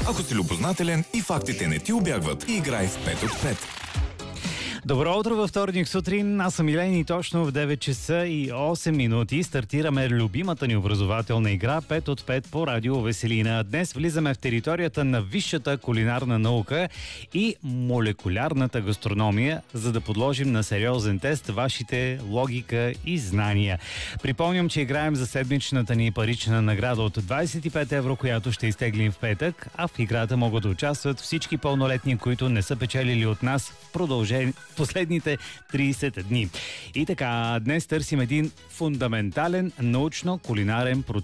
Ако си любознателен и фактите не ти убягват, играй в 5 от 5. Добро утро във вторник сутрин. Аз съм Илен и точно в 9 часа и 8 минути стартираме любимата ни образователна игра 5 от 5 по радио Веселина. Днес влизаме в територията на висшата кулинарна наука и молекулярната гастрономия, за да подложим на сериозен тест вашите логика и знания. Припомням, че играем за седмичната ни парична награда от 25 евро, която ще изтеглим в петък, а в играта могат да участват всички пълнолетни, които не са печелили от нас в продължение последните 30 дни. И така, днес търсим един фундаментален научно-кулинарен